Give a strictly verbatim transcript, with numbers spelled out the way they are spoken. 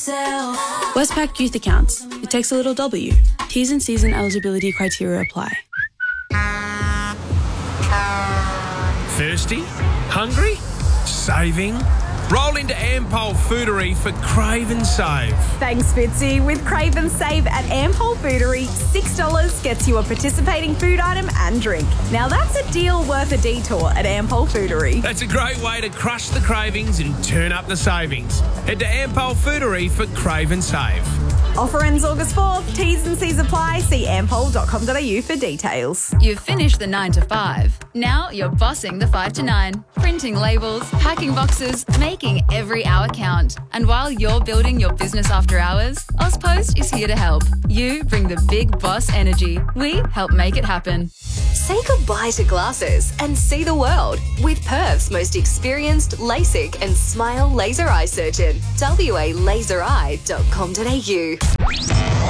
yourself. Westpac Youth Accounts. It takes a little W. T's and C's and eligibility criteria apply. Thirsty? Hungry? Saving? Roll into Ampol Foodery for Crave and Save. Thanks, Fitzy. With Crave and Save at Ampol Foodery, six dollars gets you a participating food item and drink. Now that's a deal worth a detour at Ampol Foodery. That's a great way to crush the cravings and turn up the savings. Head to Ampol Foodery for Crave and Save. Offer ends August fourth. T's and C's apply. See ampol dot com dot a u for details. You've finished the nine to five. Now you're bossing the five to nine. Printing labels, packing boxes, making every hour count. And while you're building your business after hours, AusPost is here to help. You bring the big boss energy. We help make it happen. Say goodbye to glasses and see the world with Perth's most experienced LASIK and Smile laser eye surgeon. w a laser eye dot com dot a u.